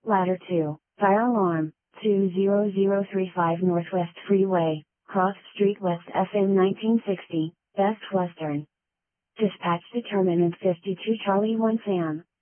Ladder 2, fire alarm, 20035 Northwest Freeway, Cross Street West FM 1960, Best Western. Dispatch determinant 52 Charlie 1 Sam.